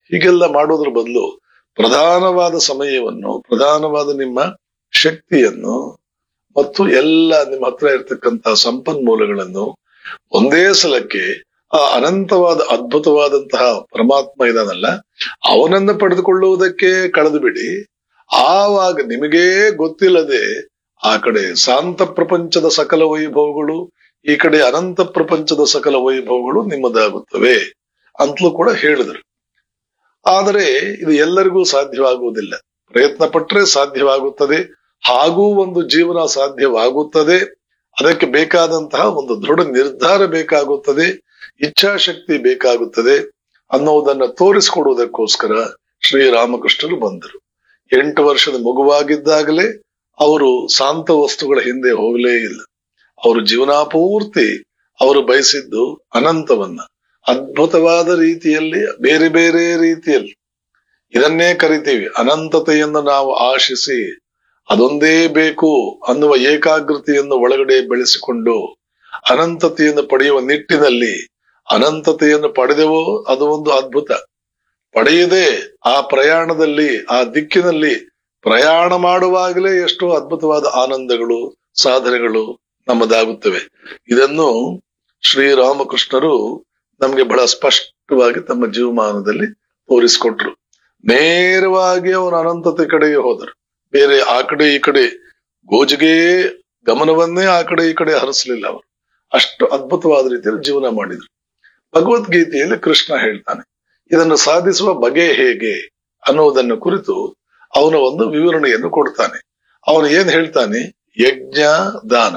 ಹೀಗೆಲ್ಲ ಮಾಡೋದ್ರ ಬದಲು ಪ್ರಧಾನವಾದ ಸಮಯವನ್ನು, ಪ್ರಧಾನವಾದ ನಿಮ್ಮ ಶಕ್ತಿಯನ್ನು ಮತ್ತು ಎಲ್ಲ ನಿಮ್ಮ ಹತ್ರ ಇರ್ತಕ್ಕಂತಹ ಸಂಪನ್ಮೂಲಗಳನ್ನು ಒಂದೇ ಸಲಕ್ಕೆ ಆ ಅನಂತವಾದ ಅದ್ಭುತವಾದಂತಹ ಪರಮಾತ್ಮ ಇದಾನಲ್ಲ ಅವನನ್ನು ಪಡೆದುಕೊಳ್ಳುವುದಕ್ಕೆ ಕಳೆದು ಬಿಡಿ. ಆವಾಗ ನಿಮಗೇ ಗೊತ್ತಿಲ್ಲದೆ ಆ ಕಡೆ ಶಾಂತ ಪ್ರಪಂಚದ ಸಕಲ ವೈಭವಗಳು, ಈ ಕಡೆ ಅನಂತ ಪ್ರಪಂಚದ ಸಕಲ ವೈಭವಗಳು ನಿಮ್ಮದಾಗುತ್ತವೆ ಅಂತಲೂ ಕೂಡ ಹೇಳಿದರು. ಆದರೆ ಇದು ಎಲ್ಲರಿಗೂ ಸಾಧ್ಯವಾಗುವುದಿಲ್ಲ. ಪ್ರಯತ್ನ ಪಟ್ಟರೆ ಸಾಧ್ಯವಾಗುತ್ತದೆ, ಹಾಗೂ ಒಂದು ಜೀವನ ಸಾಧ್ಯವಾಗುತ್ತದೆ. ಅದಕ್ಕೆ ಬೇಕಾದಂತಹ ಒಂದು ದೃಢ ನಿರ್ಧಾರ ಬೇಕಾಗುತ್ತದೆ, ಇಚ್ಛಾಶಕ್ತಿ ಬೇಕಾಗುತ್ತದೆ ಅನ್ನೋದನ್ನ ತೋರಿಸಿಕೊಡುವುದಕ್ಕೋಸ್ಕರ ಶ್ರೀರಾಮಕೃಷ್ಣರು ಬಂದರು. 8 ವರ್ಷದ ಮಗುವಾಗಿದ್ದಾಗಲೇ ಅವರು ಶಾಂತ ವಸ್ತುಗಳ ಹಿಂದೆ ಹೋಗಲೇ ಇಲ್ಲ. ಅವರು ಜೀವನಾಪೂರ್ತಿ ಅವರು ಬಯಸಿದ್ದು ಅನಂತವನ್ನ, ಅದ್ಭುತವಾದ ರೀತಿಯಲ್ಲಿ, ಬೇರೆ ಬೇರೆ ರೀತಿಯಲ್ಲಿ. ಇದನ್ನೇ ಕರಿತೀವಿ ಅನಂತತೆಯನ್ನು ನಾವು ಆಶಿಸಿ ಅದೊಂದೇ ಬೇಕು ಅನ್ನುವ ಏಕಾಗ್ರತೆಯನ್ನು ಒಳಗಡೆ ಬೆಳೆಸಿಕೊಂಡು ಅನಂತತೆಯನ್ನು ಪಡೆಯುವ ನಿಟ್ಟಿನಲ್ಲಿ, ಅನಂತತೆಯನ್ನು ಪಡೆದೆವೋ ಅದು ಒಂದು ಅದ್ಭುತ. ಪಡೆಯದೆ ಆ ಪ್ರಯಾಣದಲ್ಲಿ, ಆ ದಿಕ್ಕಿನಲ್ಲಿ ಪ್ರಯಾಣ ಮಾಡುವಾಗಲೇ ಎಷ್ಟೋ ಅದ್ಭುತವಾದ ಆನಂದಗಳು, ಸಾಧನೆಗಳು ನಮ್ಮದಾಗುತ್ತವೆ. ಇದನ್ನು ಶ್ರೀರಾಮಕೃಷ್ಣರು ನಮ್ಗೆ ಬಹಳ ಸ್ಪಷ್ಟವಾಗಿ ತಮ್ಮ ಜೀವಮಾನದಲ್ಲಿ ತೋರಿಸಿಕೊಟ್ರು. ನೇರವಾಗಿ ಅವರು ಅನಂತತೆ ಕಡೆಗೆ ಹೋದರು. ಬೇರೆ ಆ ಕಡೆ ಈ ಕಡೆ ಗೋಜಿಗೆ ಗಮನವನ್ನೇ ಆ ಕಡೆ ಈ ಕಡೆ ಹರಿಸಲಿಲ್ಲ. ಅವರು ಅಷ್ಟು ಅದ್ಭುತವಾದ ರೀತಿಯಲ್ಲಿ ಜೀವನ ಮಾಡಿದ್ರು. ಭಗವದ್ಗೀತೆಯಲ್ಲಿ ಕೃಷ್ಣ ಹೇಳ್ತಾನೆ, ಇದನ್ನು ಸಾಧಿಸುವ ಬಗೆ ಹೇಗೆ ಅನ್ನುವುದನ್ನು ಕುರಿತು ಅವನ ಒಂದು ವಿವರಣೆಯನ್ನು ಕೊಡ್ತಾನೆ. ಅವನು ಏನ್ ಹೇಳ್ತಾನೆ? ಯಜ್ಞೋದಾನ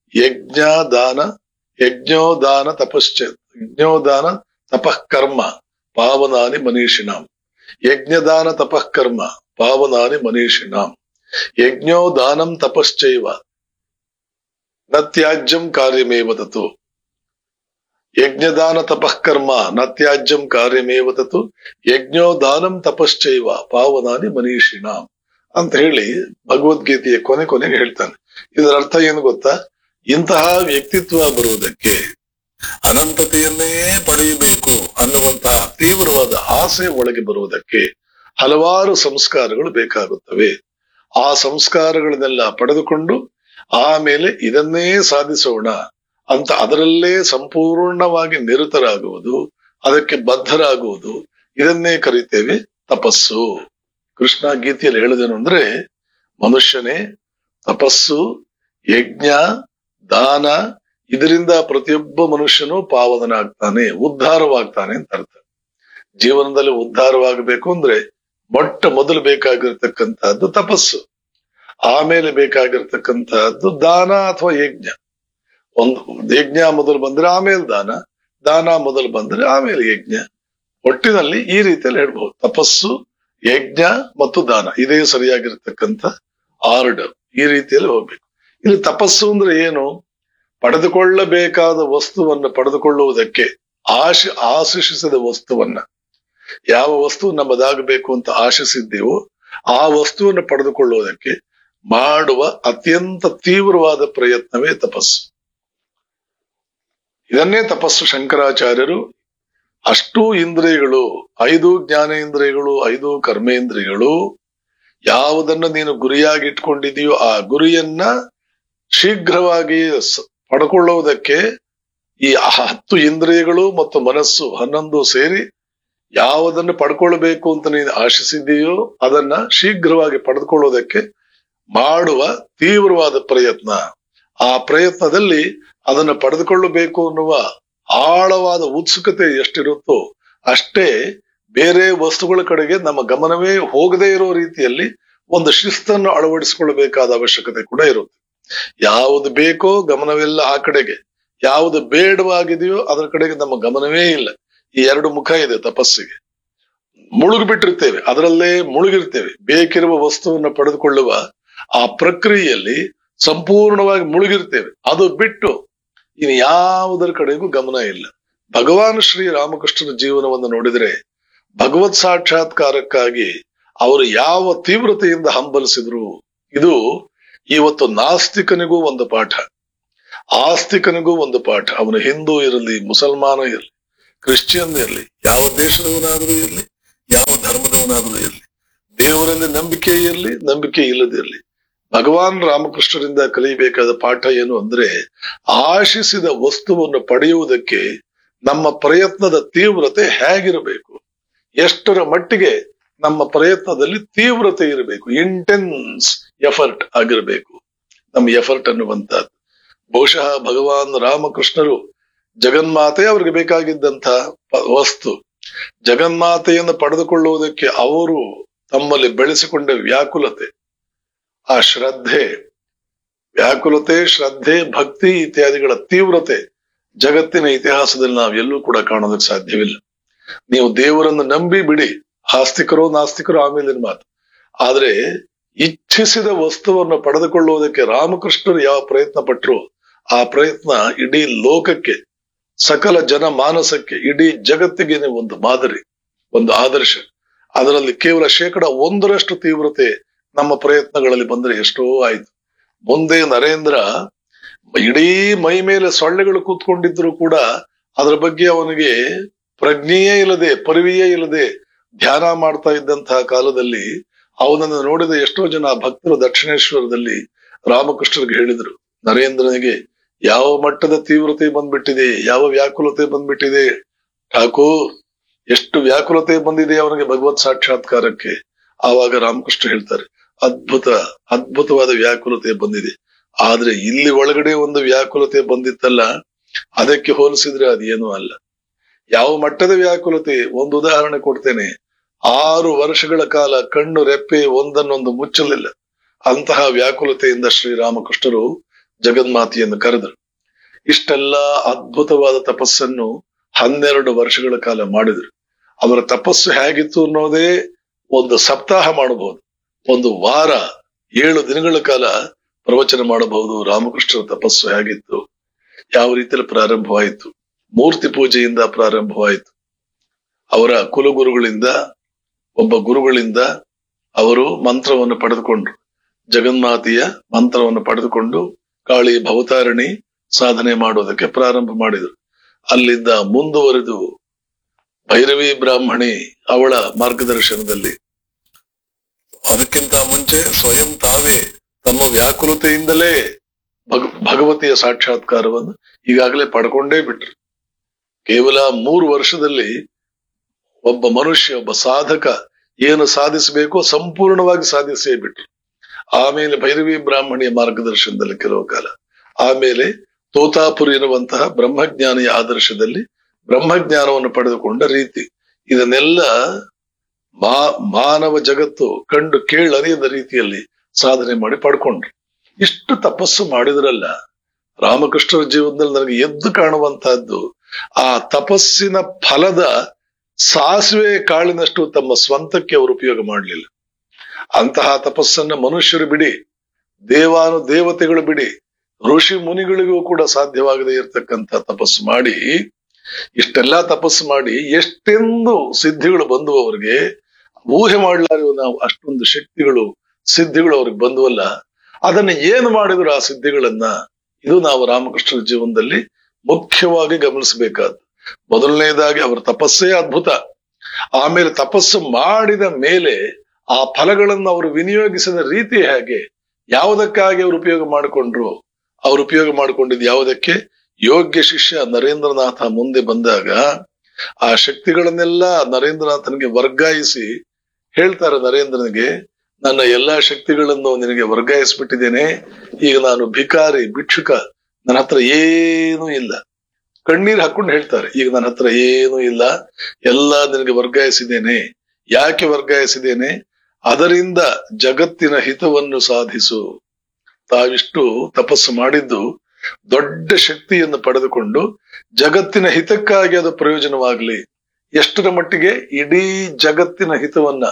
ತಪಃ ಕರ್ಮ ಪಾವನಾನಿ ಮನೀಷಿಣಾಂ. ಯಜ್ಞದಾನ ತಪಃ ಕರ್ಮ ಪಾವನಾನಿ ಮನೀಷಿಣಾಂ. ಯಜ್ಞೋದಾನಂ ತಪಶ್ಚೈವ ನ ತ್ಯಾಜ್ಯಂ ಕಾರ್ಯಮೇವ ತತು. ಯಜ್ಞದಾನ ತಪಃ ಕರ್ಮ ನ ತ್ಯಾಜ್ಯಂ ಕಾರ್ಯಮೇವ ತತು ಯಜ್ಞೋದಾನಂ ತಪಶ್ಚೈವ ಪಾವನಾನಿ ಮನೀಷಿಣಾಂ ಅಂತ ಹೇಳಿ ಭಗವದ್ಗೀತೆಯ ಕೊನೆಗೆ ಹೇಳ್ತಾನೆ. ಇದರ ಅರ್ಥ ಏನು ಗೊತ್ತಾ? ಇಂತಹ ವ್ಯಕ್ತಿತ್ವ ಬರುವುದಕ್ಕೆ, ಅನಂತತೆಯನ್ನೇ ಪಡೆಯಬೇಕು ಅನ್ನುವಂತಹ ತೀವ್ರವಾದ ಆಸೆ ಒಳಗೆ ಬರುವುದಕ್ಕೆ ಹಲವಾರು ಸಂಸ್ಕಾರಗಳು ಬೇಕಾಗುತ್ತವೆ. ಆ ಸಂಸ್ಕಾರಗಳನ್ನೆಲ್ಲ ಪಡೆದುಕೊಂಡು ಆಮೇಲೆ ಇದನ್ನೇ ಸಾಧಿಸೋಣ ಅಂತ ಅದರಲ್ಲೇ ಸಂಪೂರ್ಣವಾಗಿ ನಿರತರಾಗುವುದು, ಅದಕ್ಕೆ ಬದ್ಧರಾಗುವುದು, ಇದನ್ನೇ ಕರೀತೇವೆ ತಪಸ್ಸು. ಕೃಷ್ಣ ಗೀತೆಯಲ್ಲಿ ಹೇಳುದೇನು ಅಂದ್ರೆ, ಮನುಷ್ಯನೇ ತಪಸ್ಸು, ಯಜ್ಞ, ದಾನ, ಇದರಿಂದ ಪ್ರತಿಯೊಬ್ಬ ಮನುಷ್ಯನು ಪಾವನನಾಗ್ತಾನೆ, ಉದ್ಧಾರವಾಗ್ತಾನೆ ಅಂತ ಅರ್ಥ. ಜೀವನದಲ್ಲಿ ಉದ್ಧಾರವಾಗಬೇಕು ಅಂದ್ರೆ ಮೊಟ್ಟ ಮೊದಲು ಬೇಕಾಗಿರ್ತಕ್ಕಂತಹದ್ದು ತಪಸ್ಸು, ಆಮೇಲೆ ಬೇಕಾಗಿರ್ತಕ್ಕಂತಹದ್ದು ದಾನ ಅಥವಾ ಯಜ್ಞ. ಒಂದು ಯಜ್ಞ ಮೊದಲು ಬಂದ್ರೆ ಆಮೇಲೆ ದಾನ, ದಾನ ಮೊದಲು ಬಂದ್ರೆ ಆಮೇಲೆ ಯಜ್ಞ. ಒಟ್ಟಿನಲ್ಲಿ ಈ ರೀತಿಯಲ್ಲಿ ಹೇಳ್ಬಹುದು, ತಪಸ್ಸು, ಯಜ್ಞ ಮತ್ತು ದಾನ, ಇದೇ ಸರಿಯಾಗಿರ್ತಕ್ಕಂಥ ಆರ್ಡರ್. ಈ ರೀತಿಯಲ್ಲಿ ಹೋಗ್ಬೇಕು. ಇಲ್ಲಿ ತಪಸ್ಸು ಅಂದ್ರೆ ಏನು? ಪಡೆದುಕೊಳ್ಳಬೇಕಾದ ವಸ್ತುವನ್ನು ಪಡೆದುಕೊಳ್ಳುವುದಕ್ಕೆ, ಆಶಿಸಿದ ವಸ್ತುವನ್ನ, ಯಾವ ವಸ್ತು ನಮ್ಮದಾಗಬೇಕು ಅಂತ ಆಶಿಸಿದ್ದೀವೋ ಆ ವಸ್ತುವನ್ನು ಪಡೆದುಕೊಳ್ಳುವುದಕ್ಕೆ ಮಾಡುವ ಅತ್ಯಂತ ತೀವ್ರವಾದ ಪ್ರಯತ್ನವೇ ತಪಸ್ಸು. ಇದನ್ನೇ ತಪಸ್ಸು ಶಂಕರಾಚಾರ್ಯರು ಅಷ್ಟೂ ಇಂದ್ರಿಯಗಳು, 5 ಜ್ಞಾನೇಂದ್ರಿಯಗಳು, 5 ಕರ್ಮೇಂದ್ರಿಯಗಳು, ಯಾವುದನ್ನು ನೀನು ಗುರಿಯಾಗಿ ಇಟ್ಕೊಂಡಿದೆಯೋ ಆ ಗುರಿಯನ್ನ ಶೀಘ್ರವಾಗಿ ಪಡ್ಕೊಳ್ಳುವುದಕ್ಕೆ ಈ 10 ಇಂದ್ರಿಯಗಳು ಮತ್ತು ಮನಸ್ಸು 11 ಸೇರಿ ಯಾವುದನ್ನು ಪಡ್ಕೊಳ್ಬೇಕು ಅಂತ ನೀನು ಆಶಿಸಿದೆಯೋ ಅದನ್ನ ಶೀಘ್ರವಾಗಿ ಪಡೆದುಕೊಳ್ಳುವುದಕ್ಕೆ ಮಾಡುವ ತೀವ್ರವಾದ ಪ್ರಯತ್ನ. ಆ ಪ್ರಯತ್ನದಲ್ಲಿ ಅದನ್ನು ಪಡೆದುಕೊಳ್ಳಬೇಕು ಅನ್ನುವ ಆಳವಾದ ಉತ್ಸುಕತೆ ಎಷ್ಟಿರುತ್ತೋ ಅಷ್ಟೇ ಬೇರೆ ವಸ್ತುಗಳ ಕಡೆಗೆ ನಮ್ಮ ಗಮನವೇ ಹೋಗದೇ ಇರೋ ರೀತಿಯಲ್ಲಿ ಒಂದು ಶಿಸ್ತನ್ನು ಅಳವಡಿಸಿಕೊಳ್ಳಬೇಕಾದ ಅವಶ್ಯಕತೆ ಕೂಡ ಇರುತ್ತೆ. ಯಾವುದು ಬೇಕೋ ಗಮನವೆಲ್ಲ ಆ ಕಡೆಗೆ, ಯಾವುದು ಬೇಡವಾಗಿದೆಯೋ ಅದರ ಕಡೆಗೆ ನಮ್ಮ ಗಮನವೇ ಇಲ್ಲ. ಈ 2 ಮುಖ ಇದೆ ತಪಸ್ಸಿಗೆ. ಮುಳುಗಿಬಿಟ್ಟಿರ್ತೇವೆ, ಅದರಲ್ಲೇ ಮುಳುಗಿರ್ತೇವೆ. ಬೇಕಿರುವ ವಸ್ತುವನ್ನು ಪಡೆದುಕೊಳ್ಳುವ ಆ ಪ್ರಕ್ರಿಯೆಯಲ್ಲಿ ಸಂಪೂರ್ಣವಾಗಿ ಮುಳುಗಿರ್ತೇವೆ. ಅದು ಬಿಟ್ಟು ಇನ್ನು ಯಾವುದರ ಕಡೆಗೂ ಗಮನ ಇಲ್ಲ. ಭಗವಾನ್ ಶ್ರೀ ರಾಮಕೃಷ್ಣನ ಜೀವನವನ್ನು ನೋಡಿದರೆ ಭಗವತ್ ಸಾಕ್ಷಾತ್ಕಾರಕ್ಕಾಗಿ ಅವರು ಯಾವ ತೀವ್ರತೆಯಿಂದ ಹಂಬಲಿಸಿದ್ರು. ಇದು ಇವತ್ತು ನಾಸ್ತಿಕನಿಗೂ ಒಂದು ಪಾಠ, ಆಸ್ತಿಕನಿಗೂ ಒಂದು ಪಾಠ. ಅವನು ಹಿಂದೂ ಇರಲಿ, ಮುಸಲ್ಮಾನ ಇರಲಿ, ಕ್ರಿಶ್ಚಿಯನ್ ಇರಲಿ, ಯಾವ ದೇಶದವನಾದರೂ ಇರಲಿ, ಯಾವ ನಂಬಿಕೆ ಇರಲಿ, ನಂಬಿಕೆ ಇಲ್ಲದಿರಲಿ, ಭಗವಾನ್ ರಾಮಕೃಷ್ಣರಿಂದ ಕಲಿಯಬೇಕಾದ ಪಾಠ ಏನು ಅಂದ್ರೆ, ಆಶಿಸಿದ ವಸ್ತುವನ್ನು ಪಡೆಯುವುದಕ್ಕೆ ನಮ್ಮ ಪ್ರಯತ್ನದ ತೀವ್ರತೆ ಹೇಗಿರಬೇಕು, ಎಷ್ಟರ ಮಟ್ಟಿಗೆ ನಮ್ಮ ಪ್ರಯತ್ನದಲ್ಲಿ ತೀವ್ರತೆ ಇರಬೇಕು, ಇಂಟೆನ್ಸ್ ಎಫರ್ಟ್ ಆಗಿರಬೇಕು ನಮ್ಮ ಎಫರ್ಟ್ ಅನ್ನುವಂಥದ್ದು. ಬಹುಶಃ ಭಗವಾನ್ ರಾಮಕೃಷ್ಣರು ಜಗನ್ಮಾತೆ ಅವರಿಗೆ ಬೇಕಾಗಿದ್ದಂತ ವಸ್ತು, ಜಗನ್ಮಾತೆಯನ್ನು ಪಡೆದುಕೊಳ್ಳುವುದಕ್ಕೆ ಅವರು ತಮ್ಮಲ್ಲಿ ಬೆಳೆಸಿಕೊಂಡ ವ್ಯಾಕುಲತೆ, ಆ ವ್ಯಾಕುಲತೆ, ಶ್ರದ್ಧೆ, ಭಕ್ತಿ ಇತ್ಯಾದಿಗಳ ತೀವ್ರತೆ ಜಗತ್ತಿನ ಇತಿಹಾಸದಲ್ಲಿ ನಾವು ಎಲ್ಲೂ ಕೂಡ ಕಾಣೋದಕ್ಕೆ ಸಾಧ್ಯವಿಲ್ಲ. ನೀವು ದೇವರನ್ನು ನಂಬಿ ಬಿಡಿ, ಆಸ್ತಿಕರೋ ನಾಸ್ತಿಕರೋ ಆಮೇಲಿನ ಮಾತು. ಆದ್ರೆ ಇಚ್ಛಿಸಿದ ವಸ್ತುವನ್ನು ಪಡೆದುಕೊಳ್ಳುವುದಕ್ಕೆ ರಾಮಕೃಷ್ಣರು ಯಾವ ಪ್ರಯತ್ನ ಪಟ್ಟರು, ಆ ಪ್ರಯತ್ನ ಇಡೀ ಲೋಕಕ್ಕೆ, ಸಕಲ ಜನ ಮಾನಸಕ್ಕೆ, ಇಡೀ ಜಗತ್ತಿಗೆ ಒಂದು ಮಾದರಿ, ಒಂದು ಆದರ್ಶ. ಅದರಲ್ಲಿ ಕೇವಲ 1% ತೀವ್ರತೆ ನಮ್ಮ ಪ್ರಯತ್ನಗಳಲ್ಲಿ ಬಂದ್ರೆ ಎಷ್ಟೋ ಆಯ್ತು. ಮುಂದೆ ನರೇಂದ್ರ ಇಡೀ ಮೈ ಮೇಲೆ ಸೊಳ್ಳೆಗಳು ಕೂತ್ಕೊಂಡಿದ್ರು ಕೂಡ ಅದರ ಬಗ್ಗೆ ಅವನಿಗೆ ಪ್ರಜ್ಞೆಯೇ ಇಲ್ಲದೆ, ಪರಿವೆಯೇ ಇಲ್ಲದೆ ಧ್ಯಾನ ಮಾಡ್ತಾ ಇದ್ದಂತಹ ಕಾಲದಲ್ಲಿ ಅವನನ್ನು ನೋಡಿದ ಎಷ್ಟೋ ಜನ ಭಕ್ತರು ದಕ್ಷಿಣೇಶ್ವರದಲ್ಲಿ ರಾಮಕೃಷ್ಣರಿಗೆ ಹೇಳಿದ್ರು, ನರೇಂದ್ರನಿಗೆ ಯಾವ ಮಟ್ಟದ ತೀವ್ರತೆ ಬಂದ್ಬಿಟ್ಟಿದೆ, ಯಾವ ವ್ಯಾಕುಲತೆ ಬಂದ್ಬಿಟ್ಟಿದೆ ಠಾಕೂರ್, ಎಷ್ಟು ವ್ಯಾಕುಲತೆ ಬಂದಿದೆ ಅವನಿಗೆ ಭಗವತ್ ಸಾಕ್ಷಾತ್ಕಾರಕ್ಕೆ. ಆವಾಗ ರಾಮಕೃಷ್ಣ ಹೇಳ್ತಾರೆ, ಅದ್ಭುತವಾದ ವ್ಯಾಕುಲತೆ ಬಂದಿದೆ. ಆದ್ರೆ ಇಲ್ಲಿ ಒಳಗಡೆ ಒಂದು ವ್ಯಾಕುಲತೆ ಬಂದಿತ್ತಲ್ಲ, ಅದಕ್ಕೆ ಹೋಲಿಸಿದ್ರೆ ಅದೇನೂ ಅಲ್ಲ. ಯಾವ ಮಟ್ಟದ ವ್ಯಾಕುಲತೆ, ಒಂದು ಉದಾಹರಣೆ ಕೊಡ್ತೇನೆ. 6 ವರ್ಷಗಳ ಕಾಲ ಕಣ್ಣು ರೆಪ್ಪೆ ಒಂದನ್ನೊಂದು ಮುಚ್ಚಲಿಲ್ಲ. ಅಂತಹ ವ್ಯಾಕುಲತೆಯಿಂದ ಶ್ರೀರಾಮಕೃಷ್ಣರು ಜಗನ್ಮಾತೆಯನ್ನು ಕರೆದರು. ಇಷ್ಟೆಲ್ಲ ಅದ್ಭುತವಾದ ತಪಸ್ಸನ್ನು 12 ವರ್ಷಗಳ ಕಾಲ ಮಾಡಿದ್ರು. ಅವರ ತಪಸ್ಸು ಹೇಗಿತ್ತು ಅನ್ನೋದೇ ಒಂದು ಸಪ್ತಾಹ ಮಾಡಬಹುದು, ಒಂದು ವಾರ 7 ದಿನಗಳ ಕಾಲ ಪ್ರವಚನ ಮಾಡಬಹುದು. ರಾಮಕೃಷ್ಣರ ತಪಸ್ಸು ಹೇಗಿತ್ತು, ಯಾವ ರೀತಿಯಲ್ಲಿ ಪ್ರಾರಂಭವಾಯಿತು, ಮೂರ್ತಿ ಪೂಜೆಯಿಂದ ಪ್ರಾರಂಭವಾಯಿತು. ಅವರ ಕುಲಗುರುಗಳಿಂದ, ಒಬ್ಬ ಗುರುಗಳಿಂದ ಅವರು ಮಂತ್ರವನ್ನು ಪಡೆದುಕೊಂಡ್ರು, ಜಗನ್ಮಾತೆಯ ಮಂತ್ರವನ್ನು ಪಡೆದುಕೊಂಡು ಕಾಳಿ ಭವತಾರಿಣಿ ಸಾಧನೆ ಮಾಡೋದಕ್ಕೆ ಪ್ರಾರಂಭ ಮಾಡಿದರು. ಅಲ್ಲಿಂದ ಮುಂದುವರೆದು ಭೈರವಿ ಬ್ರಾಹ್ಮಣಿ ಅವಳ ಮಾರ್ಗದರ್ಶನದಲ್ಲಿ, ಅದಕ್ಕಿಂತ ಮುಂಚೆ ಸ್ವಯಂ ತಾವೇ ತಮ್ಮ ವ್ಯಾಕುಲತೆಯಿಂದಲೇ ಭಗವತಿಯ ಸಾಕ್ಷಾತ್ಕಾರವನ್ನು ಈಗಾಗಲೇ ಪಡ್ಕೊಂಡೇ ಬಿಟ್ರು. ಕೇವಲ 3 ವರ್ಷದಲ್ಲಿ ಒಬ್ಬ ಮನುಷ್ಯ, ಒಬ್ಬ ಸಾಧಕ ಏನು ಸಾಧಿಸಬೇಕೋ ಸಂಪೂರ್ಣವಾಗಿ ಸಾಧಿಸೇ ಬಿಟ್ರು. ಆಮೇಲೆ ಭೈರವಿ ಬ್ರಾಹ್ಮಣಿಯ ಮಾರ್ಗದರ್ಶನದಲ್ಲಿ ಕೆಲವು ಕಾಲ, ಆಮೇಲೆ ತೋತಾಪುರಿ ಇರುವಂತಹ ಬ್ರಹ್ಮಜ್ಞಾನಿಯ ಆದರ್ಶದಲ್ಲಿ ಬ್ರಹ್ಮಜ್ಞಾನವನ್ನು ಪಡೆದುಕೊಂಡ ರೀತಿ, ಇದನ್ನೆಲ್ಲ ಮಾನವ ಜಗತ್ತು ಕಂಡು ಕೇಳರಿಯದ ರೀತಿಯಲ್ಲಿ ಸಾಧನೆ ಮಾಡಿ ಪಡ್ಕೊಂಡ್ರು. ಇಷ್ಟು ತಪಸ್ಸು ಮಾಡಿದ್ರಲ್ಲ, ರಾಮಕೃಷ್ಣರ ಜೀವನದಲ್ಲಿ ನನಗೆ ಎದ್ದು ಕಾಣುವಂತಹದ್ದು, ಆ ತಪಸ್ಸಿನ ಫಲದ ಸಾಸಿವೆ ಕಾಳಿನಷ್ಟು ತಮ್ಮ ಸ್ವಂತಕ್ಕೆ ಅವರು ಉಪಯೋಗ ಮಾಡಲಿಲ್ಲ. ಅಂತಹ ತಪಸ್ಸನ್ನ ಮನುಷ್ಯರು ಬಿಡಿ, ದೇವತೆಗಳು ಬಿಡಿ, ಋಷಿ ಮುನಿಗಳಿಗೂ ಕೂಡ ಸಾಧ್ಯವಾಗದೇ ಇರತಕ್ಕಂಥ ತಪಸ್ಸು ಮಾಡಿ, ಇಷ್ಟೆಲ್ಲಾ ತಪಸ್ಸು ಮಾಡಿ ಎಷ್ಟೆಂದು ಸಿದ್ಧಿಗಳು ಬಂದು ಅವರಿಗೆ ಊಹೆ ಮಾಡಲಾರಿವ ನಾವು, ಅಷ್ಟೊಂದು ಶಕ್ತಿಗಳು ಸಿದ್ಧಿಗಳು ಅವ್ರಿಗೆ ಬಂದುವಲ್ಲ. ಅದನ್ನ ಏನು ಮಾಡಿದ್ರು ಆ ಸಿದ್ಧಿಗಳನ್ನ, ಇದು ನಾವು ರಾಮಕೃಷ್ಣರ ಜೀವನದಲ್ಲಿ ಮುಖ್ಯವಾಗಿ ಗಮನಿಸಬೇಕಾದ್ದು. ಮೊದಲನೇದಾಗಿ ಅವರ ತಪಸ್ಸೇ ಅದ್ಭುತ. ಆಮೇಲೆ ತಪಸ್ಸು ಮಾಡಿದ ಮೇಲೆ ಆ ಫಲಗಳನ್ನು ಅವರು ವಿನಿಯೋಗಿಸಿದ ರೀತಿ ಹೇಗೆ, ಯಾವುದಕ್ಕಾಗಿ ಅವರು ಉಪಯೋಗ ಮಾಡಿಕೊಂಡ್ರು, ಅವ್ರು ಉಪಯೋಗ ಮಾಡಿಕೊಂಡಿದ್ದು ಯಾವುದಕ್ಕೆ? ಯೋಗ್ಯ ಶಿಷ್ಯ ನರೇಂದ್ರನಾಥ ಮುಂದೆ ಬಂದಾಗ ಆ ಶಕ್ತಿಗಳನ್ನೆಲ್ಲ ನರೇಂದ್ರನಾಥನಿಗೆ ವರ್ಗಾಯಿಸಿ ಹೇಳ್ತಾರೆ, ನರೇಂದ್ರನಿಗೆ ನನ್ನ ಎಲ್ಲಾ ಶಕ್ತಿಗಳನ್ನು ನಿನಗೆ ವರ್ಗಾಯಿಸ್ಬಿಟ್ಟಿದ್ದೇನೆ, ಈಗ ನಾನು ಭಿಕಾರಿ, ಭಿಕ್ಷುಕ, ನನ್ನ ಹತ್ರ ಏನೂ ಇಲ್ಲ. ಕಣ್ಣೀರ್ ಹಾಕೊಂಡು ಹೇಳ್ತಾರೆ, ಈಗ ನನ್ನ ಹತ್ರ ಏನೂ ಇಲ್ಲ, ಎಲ್ಲ ನಿನಗೆ ವರ್ಗಾಯಿಸಿದ್ದೇನೆ. ಯಾಕೆ ವರ್ಗಾಯಿಸಿದ್ದೇನೆ? ಅದರಿಂದ ಜಗತ್ತಿನ ಹಿತವನ್ನು ಸಾಧಿಸು. ತಾವಿಷ್ಟು ತಪಸ್ಸು ಮಾಡಿದ್ದು ದೊಡ್ಡ ಶಕ್ತಿಯನ್ನು ಪಡೆದುಕೊಂಡು ಜಗತ್ತಿನ ಹಿತಕ್ಕಾಗಿ ಅದು ಪ್ರಯೋಜನವಾಗಲಿ. ಎಷ್ಟರ ಮಟ್ಟಿಗೆ? ಇಡೀ ಜಗತ್ತಿನ ಹಿತವನ್ನ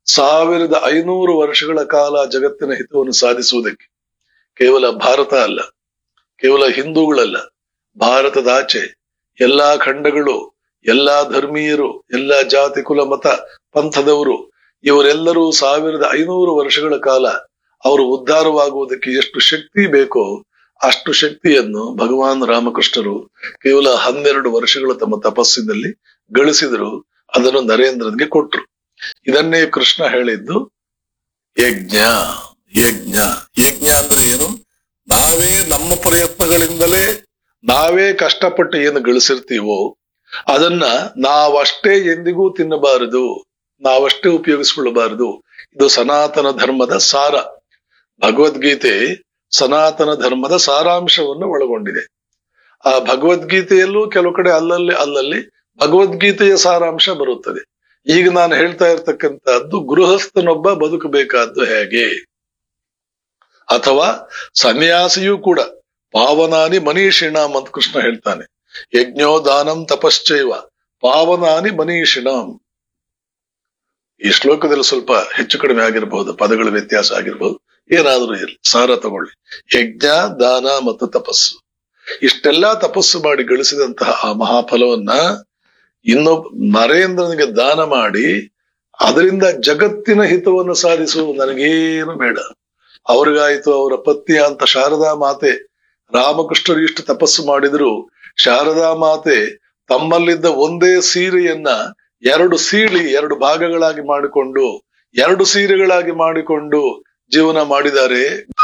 1500 ವರ್ಷಗಳ ಕಾಲ ಜಗತ್ತಿನ ಹಿತವನ್ನು ಸಾಧಿಸುವುದಕ್ಕೆ, ಕೇವಲ ಭಾರತ ಅಲ್ಲ, ಕೇವಲ ಹಿಂದೂಗಳಲ್ಲ, ಭಾರತದಾಚೆ ಎಲ್ಲಾ ಖಂಡಗಳು, ಎಲ್ಲಾ ಧರ್ಮೀಯರು, ಎಲ್ಲಾ ಜಾತಿ ಕುಲ ಮತ ಪಂಥದವರು, ಇವರೆಲ್ಲರೂ 1500 ವರ್ಷಗಳ ಕಾಲ ಅವರು ಉದ್ಧಾರವಾಗುವುದಕ್ಕೆ ಎಷ್ಟು ಶಕ್ತಿ ಬೇಕೋ ಅಷ್ಟು ಶಕ್ತಿಯನ್ನು ಭಗವಾನ್ ರಾಮಕೃಷ್ಣರು ಕೇವಲ 12 ವರ್ಷಗಳ ತಮ್ಮ ತಪಸ್ಸಿನಲ್ಲಿ ಗಳಿಸಿದರು. ಅದನ್ನು ನರೇಂದ್ರನಿಗೆ ಕೊಟ್ರು. ಇದನ್ನೇ ಕೃಷ್ಣ ಹೇಳಿದ್ದು, ಯಜ್ಞ ಯಜ್ಞ ಯಜ್ಞ ಅಂದ್ರೆ ಏನು? ನಾವೇ ನಮ್ಮ ಪ್ರಯತ್ನಗಳಿಂದಲೇ ನಾವೇ ಕಷ್ಟಪಟ್ಟು ಏನು ಗಳಿಸಿರ್ತೀವೋ ಅದನ್ನ ನಾವಷ್ಟೇ ಎಂದಿಗೂ ತಿನ್ನಬಾರದು, ನಾವಷ್ಟೇ ಉಪಯೋಗಿಸಿಕೊಳ್ಳಬಾರದು. ಇದು ಸನಾತನ ಧರ್ಮದ ಸಾರ. ಭಗವದ್ಗೀತೆ ಸನಾತನ ಧರ್ಮದ ಸಾರಾಂಶವನ್ನು ಒಳಗೊಂಡಿದೆ. ಆ ಭಗವದ್ಗೀತೆಯಲ್ಲೂ ಕೆಲವು ಕಡೆ ಅಲ್ಲಲ್ಲಿ ಭಗವದ್ಗೀತೆಯ ಸಾರಾಂಶ ಬರುತ್ತದೆ. ಈಗ ನಾನು ಹೇಳ್ತಾ ಇರ್ತಕ್ಕಂಥದ್ದು ಗೃಹಸ್ಥನೊಬ್ಬ ಬದುಕಬೇಕಾದ್ದು ಹೇಗೆ, ಅಥವಾ ಸನ್ಯಾಸಿಯೂ ಕೂಡ ಪಾವನಾನಿ ಮನೀಷಿಣಾಂ ಅಂತ ಕೃಷ್ಣ ಹೇಳ್ತಾನೆ. ಯಜ್ಞೋ ದಾನಂ ತಪಶ್ಚೈವ ಪಾವನಾನಿ ಮನೀಷಿಣಾಂ. ಈ ಶ್ಲೋಕದಲ್ಲಿ ಸ್ವಲ್ಪ ಹೆಚ್ಚು ಕಡಿಮೆ ಆಗಿರಬಹುದು, ಪದಗಳ ವ್ಯತ್ಯಾಸ ಆಗಿರಬಹುದು, ಏನಾದರೂ ಇರಲಿ, ಸಾರ ತಗೊಳ್ಳಿ. ಯಜ್ಞ, ದಾನ ಮತ್ತು ತಪಸ್ಸು, ಇಷ್ಟೆಲ್ಲಾ ತಪಸ್ಸು ಮಾಡಿ ಗಳಿಸಿದಂತಹ ಆ ಮಹಾಫಲವನ್ನ ನರೇಂದ್ರನಿಗೆ ದಾನ ಮಾಡಿ ಅದರಿಂದ ಜಗತ್ತಿನ ಹಿತವನ್ನು ಸಾಧಿಸುವುದು ನನಗೇನು ಬೇಡ. ಅವ್ರಿಗಾಯ್ತು, ಅವರ ಪತ್ನಿ ಅಂತ ಶಾರದಾ ಮಾತೆ, ರಾಮಕೃಷ್ಣರು ಇಷ್ಟು ತಪಸ್ಸು ಮಾಡಿದ್ರು ಶಾರದಾ ಮಾತೆ ತಮ್ಮಲ್ಲಿದ್ದ ಒಂದೇ ಸೀರೆಯನ್ನ ಎರಡು ಭಾಗಗಳಾಗಿ ಮಾಡಿಕೊಂಡು 2 ಸೀರೆಗಳಾಗಿ ಮಾಡಿಕೊಂಡು ಜೀವನ ಮಾಡಿದ್ದಾರೆ.